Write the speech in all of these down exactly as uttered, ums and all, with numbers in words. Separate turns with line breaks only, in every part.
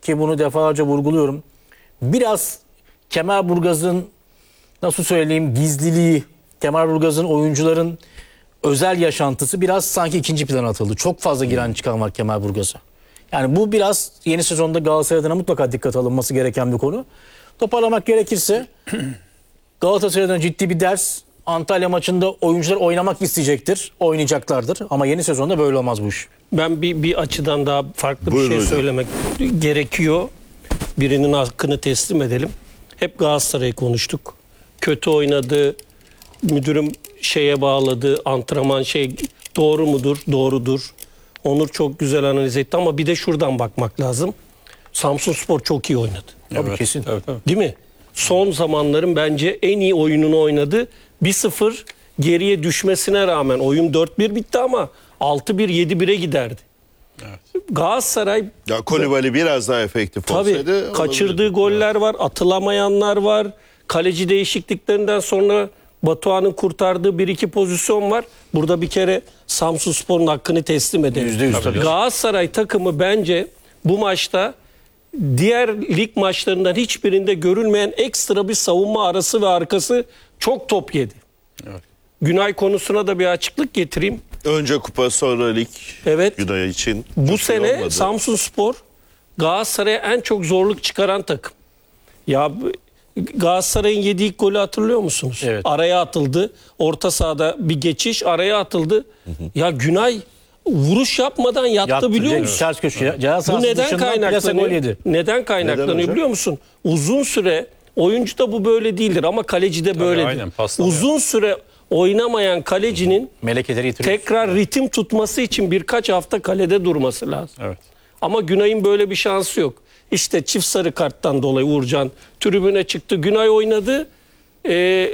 ki bunu defalarca vurguluyorum. Biraz Kemerburgaz'ın nasıl söyleyeyim gizliliği, Kemerburgaz'ın oyuncuların özel yaşantısı biraz sanki ikinci plana atıldı. Çok fazla giren çıkan var Kemerburgaz'a. Yani bu biraz yeni sezonda Galatasaray adına mutlaka dikkat alınması gereken bir konu. Toparlamak gerekirse Galatasaray'dan ciddi bir ders. Antalya maçında oyuncular oynamak isteyecektir. Oynayacaklardır. Ama yeni sezonda böyle olmaz bu iş.
Ben bir, bir açıdan daha farklı
Buyurun
bir şey
hocam.
söylemek gerekiyor. Birinin hakkını teslim edelim. Hep Galatasaray'ı konuştuk. Kötü oynadı. Müdürüm şeye bağladı. Antrenman şey doğru mudur? Doğrudur. Onur çok güzel analiz etti ama bir de şuradan bakmak lazım. Samsunspor çok iyi oynadı.
Tabii kesin.
Evet, evet.
Değil mi? Son zamanların bence en iyi oyununu oynadı. bir sıfır geriye düşmesine rağmen oyun dört bir bitti ama altı bir yedi bire giderdi.
Evet.
Galatasaray
Ya Kolibali biraz daha efektif olsaydı.
tabii kaçırdığı goller var, atılamayanlar var. Kaleci değişikliklerinden sonra Batuhan'ın kurtardığı bir iki pozisyon var. Burada bir kere Samsunspor'un hakkını teslim edelim.
Yüzde yüz tabii.
Galatasaray takımı bence bu maçta diğer lig maçlarından hiçbirinde görülmeyen ekstra bir savunma arası ve arkası çok top yedi.
Evet.
Günay konusuna da bir açıklık getireyim.
Önce kupa sonra lig.
Evet.
Günay için.
Bu
çok iyi
sene
olmadı.
Samsunspor Galatasaray'a en çok zorluk çıkaran takım. Ya Galatasaray'ın yediği ilk golü hatırlıyor musunuz?
Evet.
Araya atıldı. Orta sahada bir geçiş araya atıldı. Ya Günay vuruş yapmadan yattı,
Yattı,
biliyor
direkt
musun?
Ters köşeye. Ceza
Bu
sahası
neden
dışından plase gol
kaynaklanıyor?
yedi.
Neden kaynaklanıyor
Neden hocam?
biliyor musun? Uzun süre oyuncu da bu böyle değildir ama kaleci de böyledir.
aynen, paslama
Uzun süre oynamayan kalecinin
Melekeleri yitiriyor.
tekrar ritim tutması için birkaç hafta kalede durması lazım.
Evet.
Ama Günay'ın böyle bir şansı yok. İşte çift sarı karttan dolayı Uğurcan tribüne çıktı. Günay oynadı. Ee,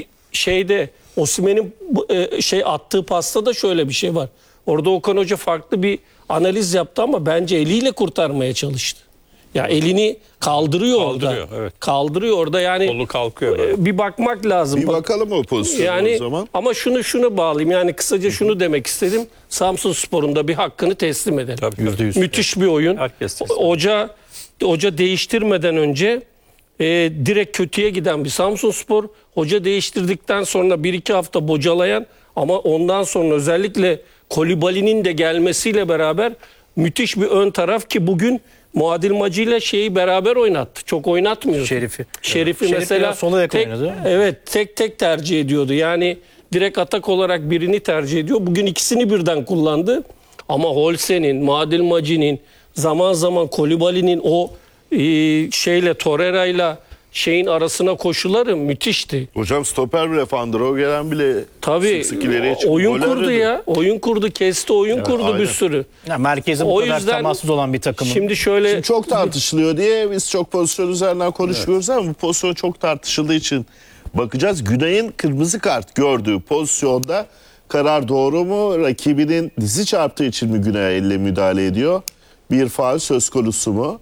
şeyde Osimhen'in e, şey attığı pasta da şöyle bir şey var. Orada Okan Hoca farklı bir analiz yaptı ama bence eliyle kurtarmaya çalıştı. Ya elini kaldırıyor,
Kaldırıyor,
orada.
evet.
Kaldırıyor orada yani.
Kolu kalkıyor böyle.
e, Bir bakmak lazım.
Bir
Bak-
bakalım o pozisyona
yani
o zaman.
ama şunu şunu bağlayayım. Yani kısaca şunu demek istedim. Samsunspor'un da bir hakkını teslim edelim.
Tabii,
Yüzde yüz.
Müthiş bir oyun.
Herkes teslim.
Hoca hoca değiştirmeden önce e, direkt kötüye giden bir Samsunspor. Hoca değiştirdikten sonra bir iki hafta bocalayan ama ondan sonra özellikle Kolibali'nin de gelmesiyle beraber müthiş bir ön taraf ki bugün Muadil Macı ile şeyi beraber oynattı. Çok oynatmıyor.
Şerif'i.
Şerif'i
Şerif
mesela
biraz sola yakın
tek,
oynadı.
evet tek tek tercih ediyordu. Yani direkt atak olarak birini tercih ediyor. Bugün ikisini birden kullandı. Ama Holse'nin, Muadil Macı'nin, zaman zaman Kolibali'nin o e, şeyle Torreira'yla şeyin arasına koşuları müthişti.
Hocam stoper bile Fandro gelen bile
Tabii
sık sık ileriye çıkıp
oyun
gol
kurdu
aradı.
ya. Oyun kurdu, kesti, oyun kurdu bir
aynen.
sürü.
Ya merkeze bu
O
kadar
yüzden
temassız olan bir takımın.
Şimdi şöyle
Şimdi çok tartışılıyor diye biz çok pozisyon üzerinden konuşmuyoruz ama bu pozisyon çok tartışıldığı için bakacağız. Günay'ın kırmızı kart gördüğü pozisyonda karar doğru mu? Rakibinin dizi çarptığı için mi Günay'a elle müdahale ediyor? Bir faul söz konusu mu?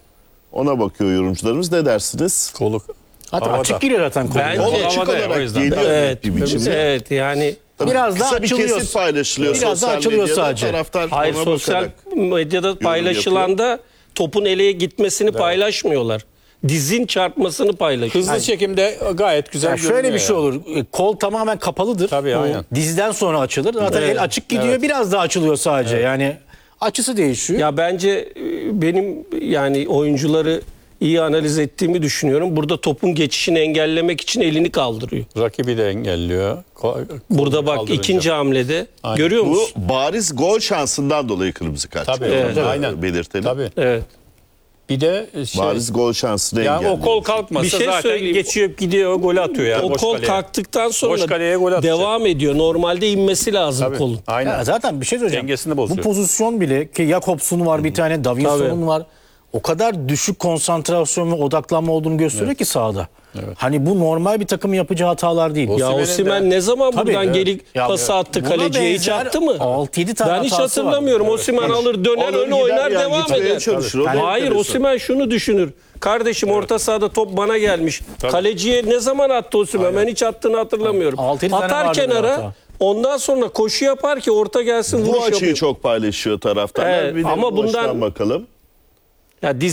Ona bakıyor yorumcularımız. Ne dersiniz?
Kolu
Hatta
havada.
açık giriyor zaten kolu.
Bence-
Kol
Havada
açık
ya, o
olarak
yüzden.
geliyor
evet,
bir biçimde.
evet yani
Tabii
Biraz
kısa
daha
bir
açılıyor.
kesit paylaşılıyor
Biraz daha
sosyal
açılıyor
medyada.
sadece.
Taraftar
hayır
ona
sosyal
bakarak
medyada paylaşılan da topun eleye gitmesini paylaşmıyorlar. Dizin çarpmasını paylaşıyor.
hızlı çekimde gayet güzel
Ya
görünüyor.
şöyle bir şey
yani.
olur. E, Kol tamamen kapalıdır.
Tabii, aynen.
Dizden sonra açılır. Zaten
Evet.
el açık gidiyor.
Evet.
Biraz daha açılıyor sadece. Yani açısı değişiyor.
Ya bence e, benim yani oyuncuları iyi analiz ettiğimi düşünüyorum. Burada topun geçişini engellemek için elini kaldırıyor.
Rakibi de engelliyor. Ko-
Burada bak
kaldırınca.
ikinci hamlede
Aynen.
görüyor
bu
musun?
bariz gol şansından dolayı kırmızı kart.
Tabii,
çıkıyor.
evet,
Onu da
aynen.
belirtelim.
Tabii.
Evet.
Bir de şey,
Bariz gol şansını
yani
engelliyor.
o kol kalkmasa
Bir şey
zaten
söyleyeyim.
geçiyor gidiyor golü atıyor yani.
O
boş
kol
kaleye.
kalktıktan
Boş
sonra
kaleye gol atacak.
devam ediyor. Normalde inmesi lazım
Tabii,
kolun.
aynen.
Ya zaten bir şey söyleyeceğim.
Dengesini bozuyor.
Bu pozisyon bile ki Jakobs'un var bir tane, Davinson'un
Tabii.
var. O kadar düşük konsantrasyon ve odaklanma olduğunu gösteriyor ki sahada. Hani bu normal bir takım yapacağı hatalar değil.
Ya
Osimhen'in
Osimhen
de-
ne zaman
Tabii,
buradan
evet.
gelip
Ya,
pası attı
buna
kaleciye hiç
benzer
attı mı?
altı yedi tane
Ben hiç
hatası var.
hatırlamıyorum. Osimhen alır döner
Alır
öne
gider
oynar
yani,
devam
gitmeye
eder.
çalışır. O da
Hayır
enteresan.
Osimhen şunu düşünür. Kardeşim orta sahada top bana gelmiş. Kaleciye ne zaman attı Osimhen? Ben hiç attığını hatırlamıyorum.
Altı yedi tane
Atar
vardı böyle
kenara
hata.
ondan sonra koşu yapar ki orta gelsin
Bu
vuruş
açıyı
yapıyor.
çok paylaşıyor taraftarlar.
Evet,
Bir de
ama
bu açıdan
bundan-
bakalım.
Ya